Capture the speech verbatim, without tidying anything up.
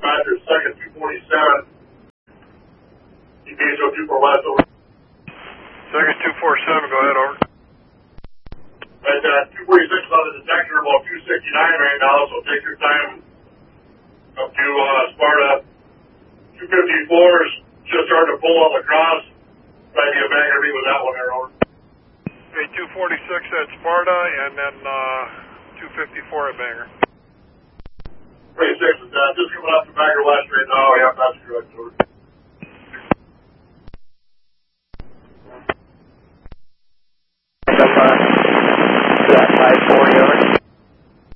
Roger, second two forty-seven. E P H O two four West, over. Second two forty-seven, go ahead, over. Right, uh, two forty-six on the detector, about two sixty-nine right now, so take your time up to uh, Sparta. two fifty-four is just starting to pull on the cross. Try to get back and meet with that one there, over. Okay, two forty-six at Sparta, and then uh, two fifty-four at Bangor. twenty-six is uh, just coming up to Bangor West right now. Yeah, that's correct, over.